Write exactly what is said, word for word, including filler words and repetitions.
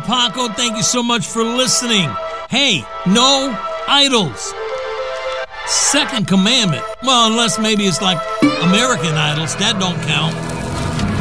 Paco. Thank you so much for listening. Hey, no idols. Second commandment. Well, unless maybe it's like American Idols. That don't count.